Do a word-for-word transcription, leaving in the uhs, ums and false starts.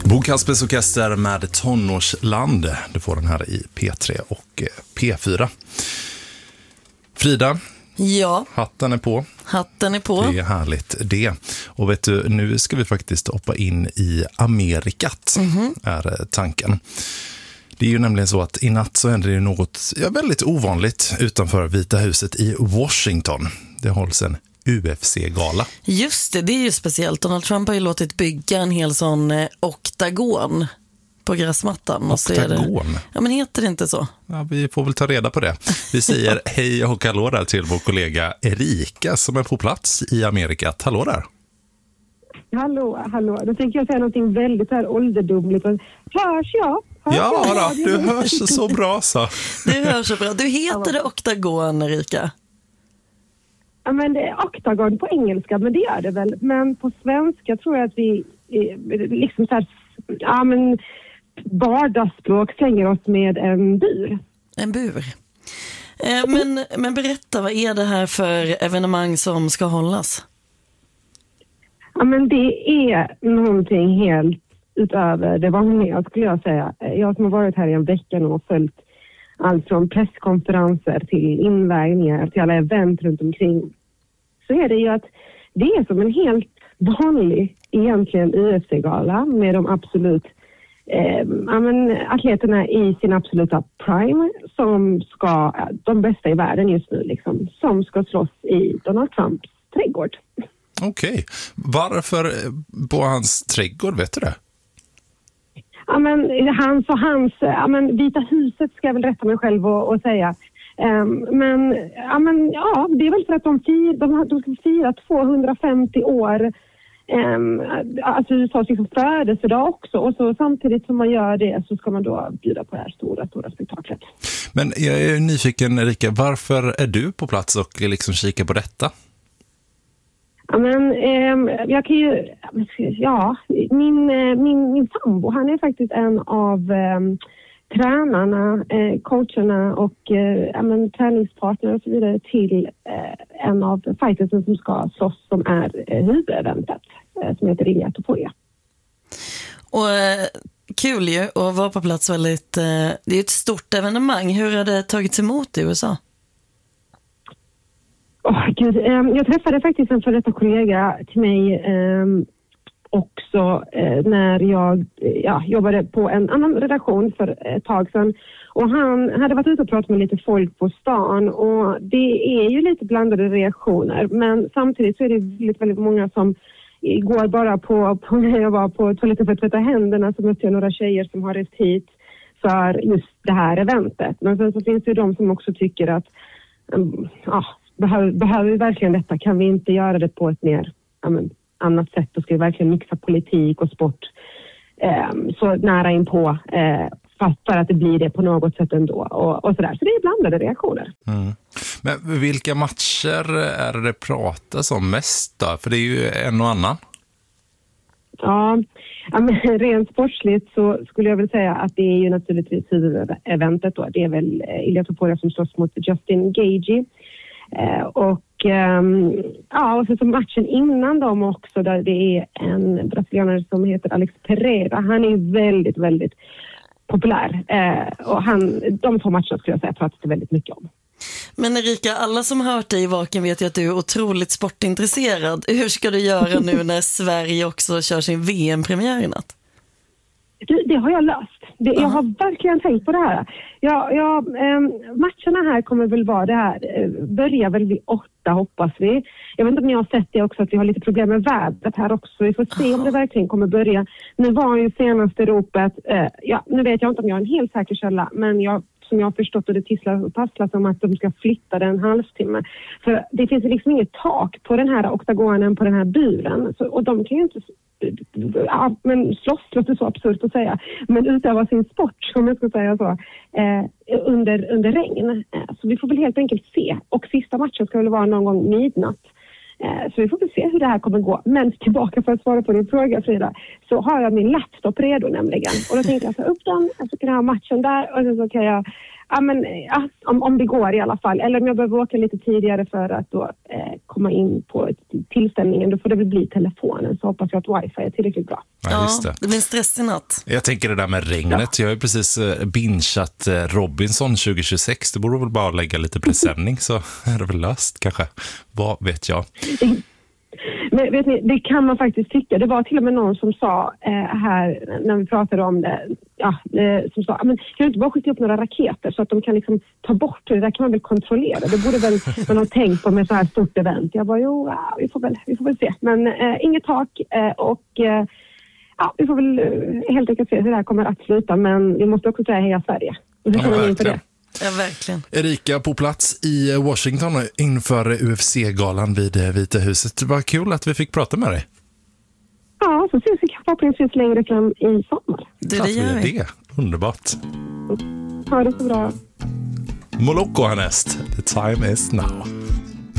Bo Kaspers Orkester med Tonårsland. Du får den här i P tre och P fyra. Frida, ja. hatten är på. Hatten är på. Det är härligt det. Och vet du, nu ska vi faktiskt hoppa in i Amerikat, mm-hmm. är tanken. Det är ju nämligen så att i natt så händer det något ja, väldigt ovanligt utanför Vita huset i Washington. Det hålls en U F C-gala. Just det, det är ju speciellt. Donald Trump har ju låtit bygga en hel sån eh, oktagon på gräsmattan. Oktagon? Det, ja, men heter det inte så? Ja, vi får väl ta reda på det. Vi säger hej och hallå där till vår kollega Erika som är på plats i Amerikat. Hallå där! Hallå, hallå. Då tänker jag säga någonting väldigt här ålderdomligt. Hörs jag? Hörs ja, jag? Då, du hörs så bra så. Du hörs så bra. Du heter det oktagon, Erika? Ja, men det är oktagon på engelska, men det gör det väl. Men på svenska tror jag att vi liksom så här, ja men vardagsspråk slänger oss med en bur. En bur. Eh, men, men berätta, vad är det här för evenemang som ska hållas? Ja, men det är någonting helt utöver det vanliga, skulle jag säga. Jag som har varit här i en vecka nu och följt allt från presskonferenser till invägningar till alla event runt omkring. Så är det ju att det är som en helt vanlig egentligen U F C-gala med de absolut eh, ja, men, atleterna i sin absoluta prime som ska, de bästa i världen just nu liksom, som ska slåss i Donald Trumps trädgård. Okej. Okay. Varför på hans trädgård, vet du det? Ja, men hans och hans, ja, men Vita huset ska jag väl rätta mig själv och, och säga. Um, men, ja, men ja, det är väl för att de, fir, de, de ska fira tvåhundrafemtio år, um, alltså U S A:s liksom födelsedag också. Och så samtidigt som man gör det så ska man då bjuda på det här stora, stora spektaklet. Men jag är nyfiken, Erika, varför är du på plats och liksom kika på detta? Ja, men eh, jag kan ju, ja, min, min, min sambo, han är faktiskt en av eh, tränarna, eh, coacherna och eh, ja, men, träningspartner och så vidare till eh, en av fightersen som ska slåss som är eh, huvudeventet eh, som heter Ilia Topuria. Och eh, kul ju att vara på plats väldigt, eh, det är ett stort evenemang. Hur har det tagits emot i U S A? Oh, Gud, eh, jag träffade faktiskt en för detta kollega till mig eh, också eh, när jag eh, ja, jobbade på en annan redaktion för ett tag sedan. Och han hade varit ute och pratat med lite folk på stan och det är ju lite blandade reaktioner. Men samtidigt så är det väldigt, väldigt många som går bara på, på när jag var på toaletten för att tvätta händerna så mötte jag några tjejer som har rest hit för just det här eventet. Men sen så finns det ju de som också tycker att um, ja, Behöver, behöver vi verkligen detta? Kan vi inte göra det på ett mer ja, men, annat sätt? Då ska vi verkligen mixa politik och sport eh, så nära in på eh, fast för att det blir det på något sätt ändå. Och, och sådär. Så det är blandade reaktioner. Mm. Men vilka matcher är det pratas om mest då? För det är ju en och annan. Ja, ja men rent sportsligt så skulle jag väl säga att det är ju naturligtvis huvudeventet då. Det är väl Ilia Topuria som slåss mot Justin Gaethje. Eh, och um, ja, och så, så matchen innan dem också där det är en brasilianare som heter Alex Pereira. Han är väldigt, väldigt populär. Eh, och han, de två matcherna skulle jag säga pratas det väldigt mycket om. Men Erika, alla som har hört dig i Vaken vet ju att du är otroligt sportintresserad. Hur ska du göra nu när Sverige också kör sin V M-premiär i natt? Det, det har jag löst. Det, jag har verkligen tänkt på det här. Jag, jag, eh, matcherna här kommer väl vara det här. Eh, börjar väl vid åtta hoppas vi. Jag vet inte om ni har sett det också att vi har lite problem med vädret här också. Vi får se om det verkligen kommer börja. Nu var ju senaste ropet, eh, ja, nu vet jag inte om jag har en helt säker källa, men jag som jag har förstått och det tisslar och tasslas om att de ska flytta den en halvtimme. För det finns liksom inget tak på den här oktagonen, på den här buren. Så, och de kan ju inte ja, men slåss, låter så absurt att säga. Men utöva sin sport, om jag ska säga så, eh, under, under regn. Eh, så vi får väl helt enkelt se. Och sista matchen ska väl vara någon gång midnatt. Eh, så vi får väl se hur det här kommer gå. Men tillbaka för att svara på din fråga, Frida, så har jag min laptop redo nämligen. Och då tänkte jag så upp den, och så kan jag ha matchen där och så kan jag ja, men, ja, om, om det går i alla fall. Eller om jag behöver åka lite tidigare för att då, eh, komma in på tillställningen. Då får det väl bli telefonen, så hoppas jag att wifi är tillräckligt bra. Ja, just det. Ja, det blir en stressig natt. Jag tänker det där med regnet. Ja. Jag har ju precis bingeat Robinson tjugo tjugosex. Det borde väl bara lägga lite presenning så är det väl löst kanske. Vad vet jag? Men vet ni, det kan man faktiskt tycka. Det var till och med någon som sa eh, här när vi pratade om det, ja, eh, som sa, men kan du inte bara skicka upp några raketer så att de kan liksom ta bort det? Det där kan man väl kontrollera. Det borde väl man ha tänkt på med så här stort event. Jag bara, jo, ja, vi får väl, vi får väl se. Men eh, inget tak eh, och eh, ja, vi får väl eh, helt enkelt se hur det här kommer att sluta. Men vi måste också säga heja Sverige. Och så kommer vi in på det. Ja, verkligen. Erika på plats i Washington inför U F C-galan vid Vita huset. Det var kul att vi fick prata med dig. Ja, så ses vi förhoppningsvis längre fram i sommar. Det, det gör vi. Det. Underbart. Ha det så bra. Moloko härnäst. The time is now.